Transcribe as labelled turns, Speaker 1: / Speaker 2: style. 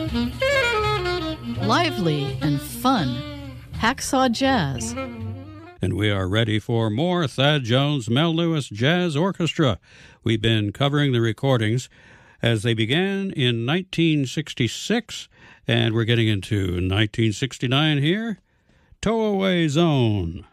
Speaker 1: Lively and fun. Hacksaw Jazz.
Speaker 2: And we are ready for more Thad Jones Mel Lewis Jazz Orchestra. We've been covering the recordings as they began in 1966, and we're getting into 1969 here. Tow Away Zone.